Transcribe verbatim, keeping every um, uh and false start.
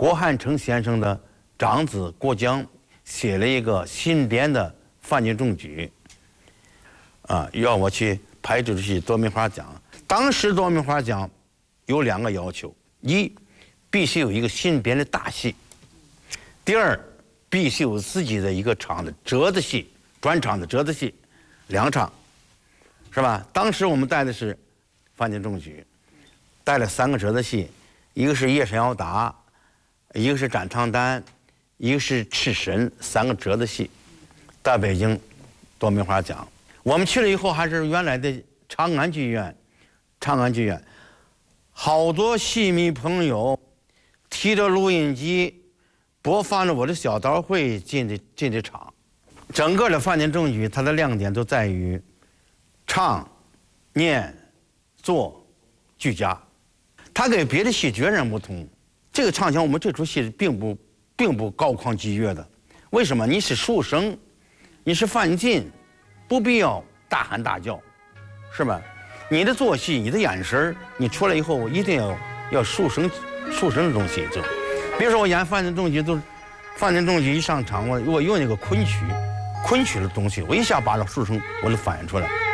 郭汉成先生的长子郭江写了一个新编的范进中举，啊，要我去拍这出戏夺名花奖。当时夺名花奖有两个要求：一，必须有一个新编的大戏；第二，必须有自己的一个场的折子戏，专场的折子戏，两场，是吧？当时我们带的是范进中举，带了三个折子戏，一个是夜神要打，一个是展唱单，一个是赤神，三个折子戏，在北京夺名花奖。我们去了以后，还是原来的长安剧院，长安剧院，好多戏迷朋友提着录音机播放着我的小刀会进的进的场。整个的范进中举，它的亮点都在于唱、念、做俱佳，它跟别的戏决然不同。这个唱腔，我们这出戏并不并不高亢激越的。为什么？你是书生，你是范进，不必要大喊大叫，是吧？你的做戏，你的眼神，你出来以后一定要要书生书生这种气质。比如说我演范进中举，都范进中举一上场，我我用那个昆曲昆曲的东西，我一下把这书生我就反映出来。